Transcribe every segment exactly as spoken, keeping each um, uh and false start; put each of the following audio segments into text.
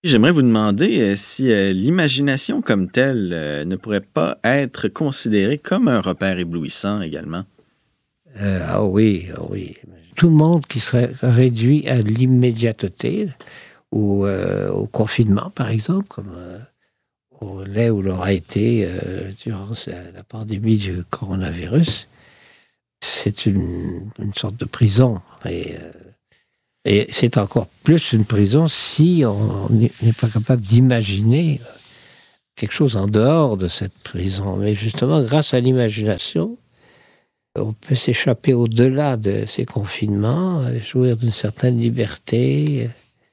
J'aimerais vous demander euh, si euh, l'imagination comme telle euh, ne pourrait pas être considérée comme un repère éblouissant également. Euh, ah oui, ah oui. Tout le monde qui serait réduit à l'immédiateté ou euh, au confinement, par exemple, comme euh, on l'est ou l'aura été euh, durant la pandémie du coronavirus, c'est une, une sorte de prison. Et, euh, et c'est encore plus une prison si on n'est pas capable d'imaginer quelque chose en dehors de cette prison. Mais justement, grâce à l'imagination, on peut s'échapper au-delà de ces confinements, jouir d'une certaine liberté,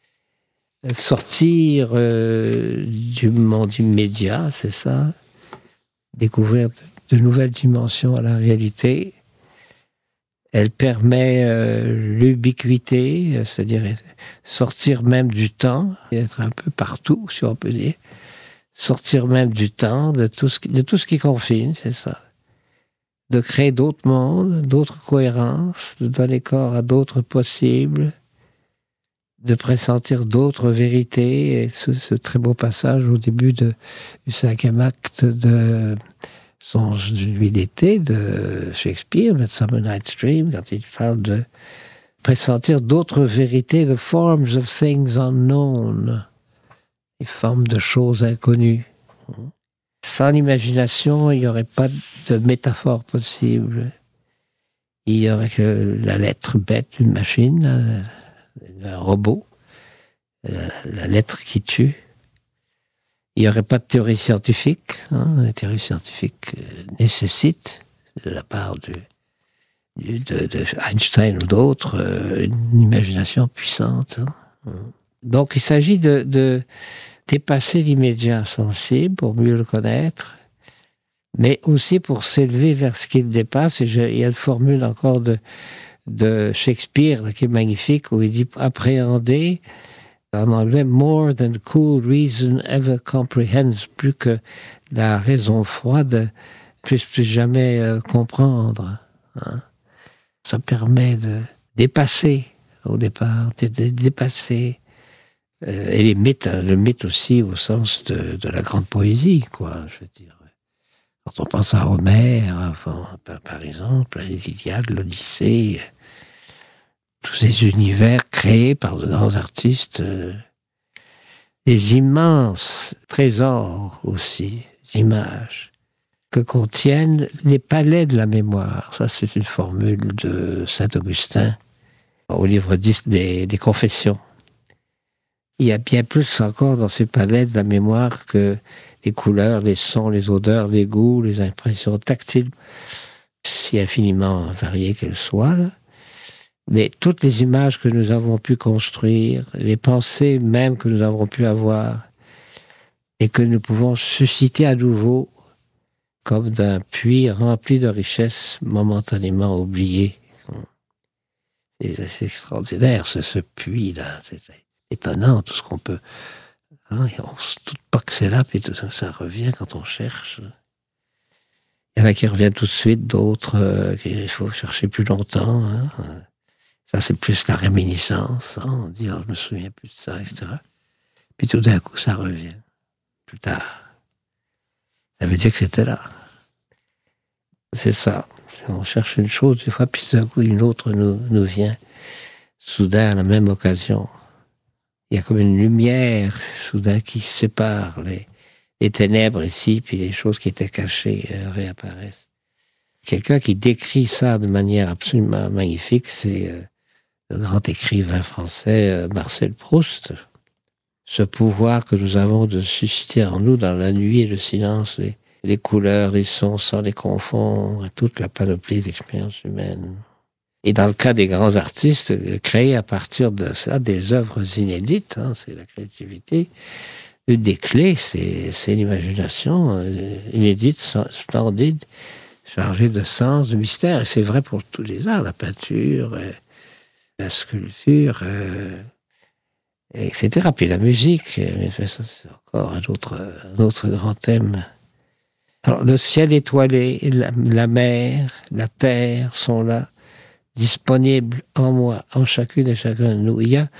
sortir euh, du monde immédiat, c'est ça, découvrir de, de nouvelles dimensions à la réalité. Elle permet euh, l'ubiquité, c'est-à-dire sortir même du temps, être un peu partout, si on peut dire. Sortir même du temps, de tout ce qui, de tout ce qui confine, c'est ça. De créer d'autres mondes, d'autres cohérences, de donner corps à d'autres possibles, de pressentir d'autres vérités. Et ce, ce très beau passage au début de, du cinquième acte de Songe d'une nuit d'été de Shakespeare, Midsummer Night's Dream, quand il parle de pressentir d'autres vérités, the forms of things unknown, les formes de choses inconnues. Sans l'imagination, il n'y aurait pas de métaphore possible. Il y aurait que la lettre bête d'une machine, un robot, la, la lettre qui tue. Il n'y aurait pas de théorie scientifique. Hein. La théorie scientifique nécessite, de la part du, du, de, de Einstein ou d'autres, une imagination puissante. Hein. Donc il s'agit de, de dépasser l'immédiat sensible pour mieux le connaître, mais aussi pour s'élever vers ce qu'il dépasse. Et je, il y a une formule encore de, de Shakespeare là, qui est magnifique, où il dit appréhender, en anglais, more than cool reason ever comprehends, plus que la raison froide puisse plus jamais euh, comprendre. Hein. Ça permet de dépasser, au départ, de, de dépasser. Euh, et les mythes, hein, le mythe aussi au sens de, de la grande poésie, quoi, je veux dire. Quand on pense à Homère, enfin, par, par exemple, à l'Iliade, l'Odyssée, tous ces univers créés par de grands artistes, euh, des immenses trésors aussi, d'images, que contiennent les palais de la mémoire. Ça, c'est une formule de Saint-Augustin, au livre dix des, des Confessions. Il y a bien plus encore dans ces palais de la mémoire que les couleurs, les sons, les odeurs, les goûts, les impressions tactiles, si infiniment variées qu'elles soient, là. Mais toutes les images que nous avons pu construire, les pensées même que nous avons pu avoir, et que nous pouvons susciter à nouveau comme d'un puits rempli de richesses momentanément oubliées. Et c'est extraordinaire, ce, ce puits-là. C'est étonnant, tout ce qu'on peut... Hein, on ne se doute pas que c'est là, puis tout ça, ça revient quand on cherche. Il y en a qui reviennent tout de suite, d'autres, euh, il faut chercher plus longtemps. Hein. Ça, c'est plus la réminiscence. Hein. On dit, oh, je me souviens plus de ça, et cetera. Puis tout d'un coup, ça revient. Plus tard. Ça veut dire que c'était là. C'est ça. On cherche une chose, des fois, puis tout d'un coup, une autre nous, nous vient. Soudain, à la même occasion. Il y a comme une lumière, soudain, qui sépare les, les ténèbres ici, puis les choses qui étaient cachées euh, réapparaissent. Quelqu'un qui décrit ça de manière absolument magnifique, c'est euh, le grand écrivain français euh, Marcel Proust. Ce pouvoir que nous avons de susciter en nous, dans la nuit et le silence, les, les couleurs, les sons, sans les confondre, toute la panoplie de l'expérience humaine. Et dans le cas des grands artistes, créer à partir de ça des œuvres inédites, hein, c'est la créativité. Une des clés, c'est, c'est l'imagination euh, inédite, splendide, chargée de sens, de mystère. Et c'est vrai pour tous les arts, la peinture, euh, la sculpture, euh, et cetera. Puis la musique, mais ça, c'est encore un autre, un autre grand thème. Alors, le ciel étoilé, la, la mer, la terre sont là, disponibles en moi, en chacune et chacun de nous. Il y a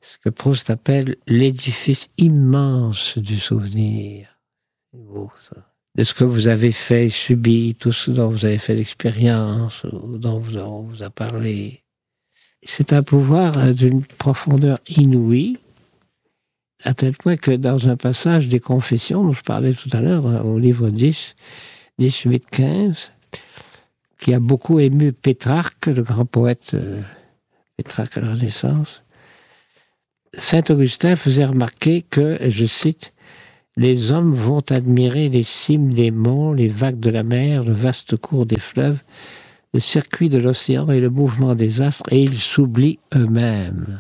ce que Proust appelle l'édifice immense du souvenir. C'est beau, ça. De ce que vous avez fait, subi, tout ce dont vous avez fait l'expérience, ou dont vous, on vous a parlé. C'est un pouvoir d'une profondeur inouïe, à tel point que dans un passage des Confessions, dont je parlais tout à l'heure, au livre dix, dix-huit, quinze, qui a beaucoup ému Pétrarque, le grand poète euh, Pétrarque à la Renaissance, saint Augustin faisait remarquer que, je cite, « Les hommes vont admirer les cimes des monts, les vagues de la mer, le vaste cours des fleuves, le circuit de l'océan et le mouvement des astres, et ils s'oublient eux-mêmes. »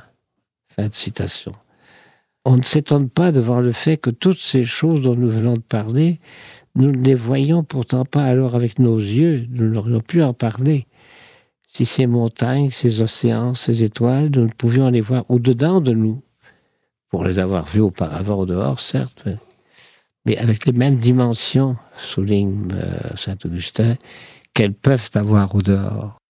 Fin de citation. On ne s'étonne pas devant le fait que toutes ces choses dont nous venons de parler, nous ne les voyons pourtant pas alors avec nos yeux, nous n'aurions pu en parler. Si ces montagnes, ces océans, ces étoiles, nous ne pouvions les voir au-dedans de nous, pour les avoir vus auparavant au dehors, certes, mais avec les mêmes dimensions, souligne euh, saint Augustin, qu'elles peuvent avoir au dehors.